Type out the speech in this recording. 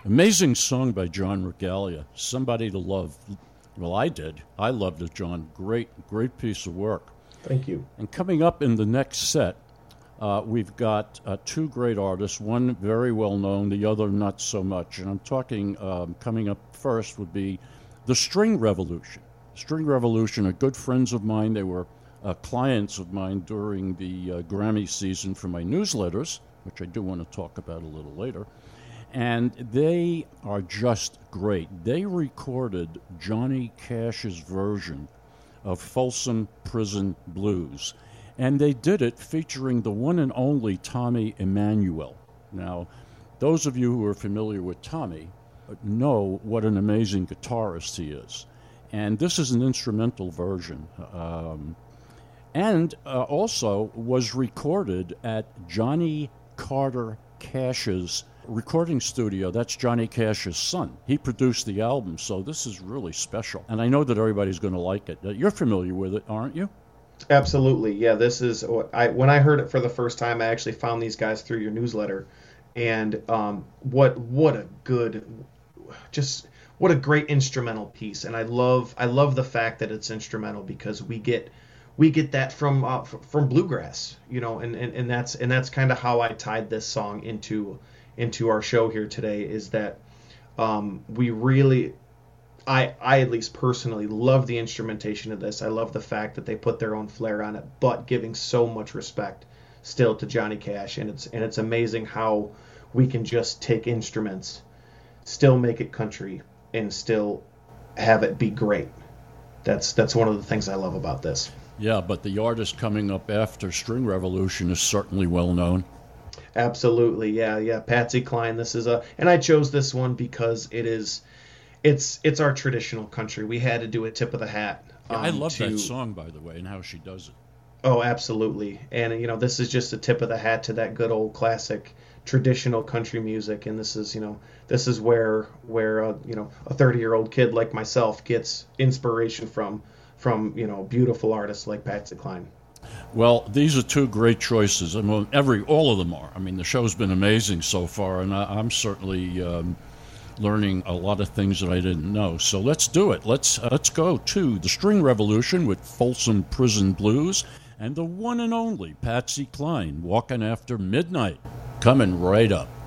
Amazing song by John Regalia, Somebody to Love. Well, I did. I loved it, John. Great piece of work. Thank you. And coming up in the next set, we've got two great artists, one very well known, the other not so much. And I'm talking, coming up first would be the String Revolution. String Revolution are good friends of mine. They were clients of mine during the Grammy season for my newsletters, which I do want to talk about a little later. And they are just great. They recorded Johnny Cash's version of Folsom Prison Blues. And they did it featuring the one and only Tommy Emmanuel. Now, those of you who are familiar with Tommy know what an amazing guitarist he is. And this is an instrumental version. And also was recorded at Johnny Carter Cash's recording studio. That's Johnny Cash's son. He produced the album, so this is really special. And I know that everybody's going to like it. You're familiar with it, aren't you? Absolutely. Yeah, this is when I heard it for the first time, I actually found these guys through your newsletter. And what a great instrumental piece. And I love the fact that it's instrumental, because we get that from bluegrass, and that's kind of how I tied this song into our show here today, is that we really, I at least personally love the instrumentation of this. I love the fact that they put their own flair on it, but giving so much respect still to Johnny Cash, and it's amazing how we can just take instruments, still make it country, and still have it be great. That's one of the things I love about this. Yeah, but the artist coming up after String Revolution is certainly well known. Absolutely, yeah. Patsy Cline. This is and I chose this one because it's our traditional country. We had to do a tip of the hat. Yeah, I love that song, by the way, and how she does it. Oh, absolutely. And this is just a tip of the hat to that good old classic traditional country music. And this is where a 30-year-old kid like myself gets inspiration from beautiful artists like Patsy Cline. Well, these are two great choices. I mean, all of them are. I mean, the show's been amazing so far, and I'm certainly learning a lot of things that I didn't know. So let's do it. Let's go to the String Revolution with Folsom Prison Blues and the one and only Patsy Cline, Walking After Midnight, coming right up.